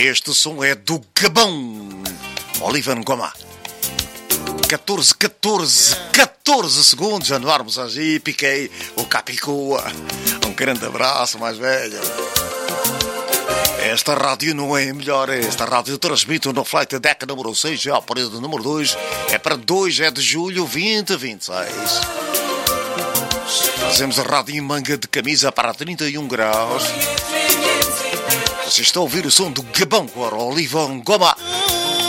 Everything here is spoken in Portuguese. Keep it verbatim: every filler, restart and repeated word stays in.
Este som é do Gabão. Oliver Ngoma. catorze, catorze, catorze segundos, Januário Moçangi, piquei o Capicua. Um grande abraço, mais velho. Esta rádio não é melhor. Esta rádio transmite no Flight Deck número seis, já o período número dois. É para dois de julho vinte vinte e seis. Fazemos a rádio em manga de camisa para trinta e um graus. Você está a ouvir o som do Gabão, agora, Oliver Ngoma.